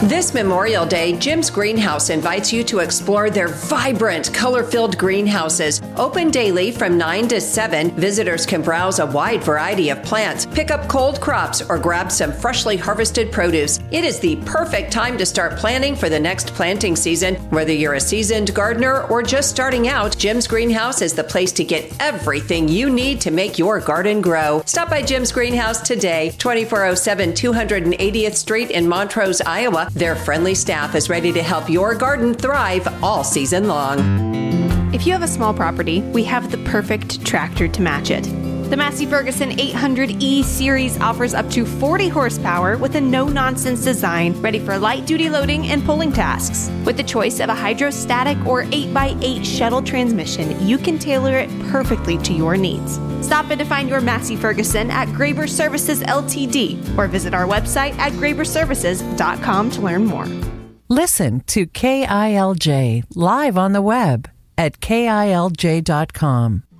This Memorial Day, Jim's Greenhouse invites you to explore their vibrant, color-filled greenhouses. Open daily from 9 to 7, visitors can browse a wide variety of plants, pick up cold crops, or grab some freshly harvested produce. It is the perfect time to start planning for the next planting season. Whether you're a seasoned gardener or just starting out, Jim's Greenhouse is the place to get everything you need to make your garden grow. Stop by Jim's Greenhouse today, 2407 280th Street in Montrose, Iowa. Their friendly staff is ready to help your garden thrive all season long. If you have a small property, we have the perfect tractor to match it. The Massey Ferguson 800E Series offers up to 40 horsepower with a no-nonsense design, ready for light-duty loading and pulling tasks. With the choice of a hydrostatic or 8x8 shuttle transmission, you can tailor it perfectly to your needs. Stop in to find your Massey Ferguson at Graber Services Ltd. or visit our website at graberservices.com to learn more. Listen to KILJ live on the web at KILJ.com.